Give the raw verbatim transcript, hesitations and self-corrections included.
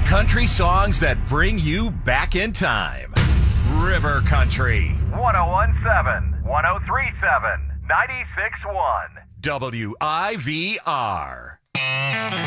Country songs that bring you back in time. River Country. one oh one point seven, one oh three point seven, ninety-six point one. W I V R.